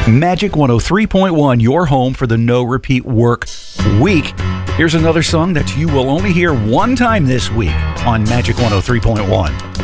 Magic 103.1, your home for the no repeat work week. Here's another song that you will only hear one time this week on Magic 103.1.